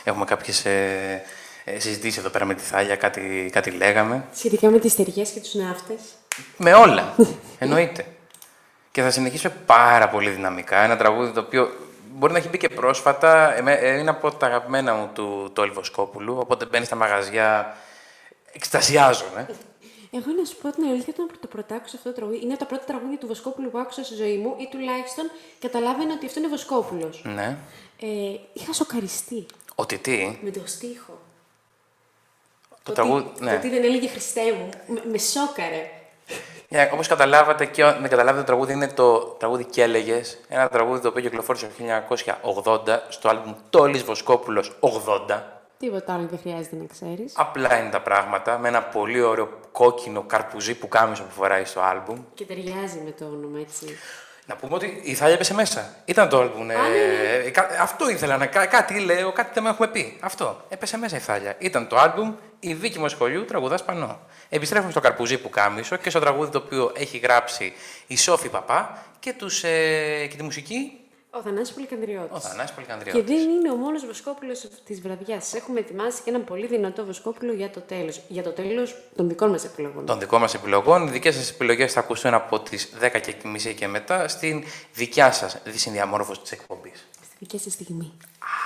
Έχουμε κάποιες συζητήσεις εδώ πέρα με τη Θάλια, κάτι λέγαμε. Σχετικά με τις ταιριές και τους ναύτες. Με όλα. Εννοείται. Και θα συνεχίσουμε πάρα πολύ δυναμικά. Ένα τραγούδι το οποίο μπορεί να έχει μπει και πρόσφατα. Είναι από τα αγαπημένα μου του Τόλι Βοσκόπουλου. Οπότε μπαίνει στα μαγαζιά, εκστασιάζομαι. Εγώ να σου πω την αλήθεια, όταν το πρωτάκουσα αυτό το τραγούδι, είναι από τα πρώτα τραγούδια του Βοσκόπουλου που άκουσα στη ζωή μου, ή τουλάχιστον καταλάβαινα ότι αυτό είναι Βοσκόπουλος. Ναι. Είχα σοκαριστεί. Ότι τι. Με το στίχο. Το τραγούδι. Ναι. Το ότι δεν έλεγε Χριστέ μου. Με σόκαρε. Όπως καταλάβατε και δεν καταλάβατε, το τραγούδι είναι το τραγούδι «Κι έλεγες». Ένα τραγούδι το οποίο κυκλοφόρησε το 1980 στο άλμπουμ Τόλης Βοσκόπουλος 80. Τίποτα άλλο δεν χρειάζεται να ξέρεις. Απλά είναι τα πράγματα, με ένα πολύ ωραίο κόκκινο καρπουζί πουκάμισο που φοράει στο άλμπουμ. Και ταιριάζει με το όνομα, έτσι. Να πούμε ότι η Θάλια έπεσε μέσα. Ήταν το άλμπουμ. Αυτό ήθελα να κάτι λέω, κάτι δεν έχουμε πει. Αυτό. Έπεσε μέσα η Θάλια. Ήταν το άλμπουμ «Η Βίκη Μοσχολιού τραγουδά Σπανό». Επιστρέφουμε στο καρπουζί που κάμισο και στο τραγούδι το οποίο έχει γράψει η Σόφη Παπά και τη μουσική. Ο Θανάσης Πολυκανδριώτης. Πολυκανδριώτης. Και δεν είναι ο μόνος Βοσκόπουλος της βραδιάς. Έχουμε ετοιμάσει και έναν πολύ δυνατό Βοσκόπουλο για το τέλος. Για το τέλος των δικών μας επιλογών. Των δικών μας επιλογών. Οι δικές σας επιλογές θα ακουστούν από τις 10:30 και μετά στην δικιά σας συνδιαμόρφωση της εκπομπής. Στη δική σας στιγμή.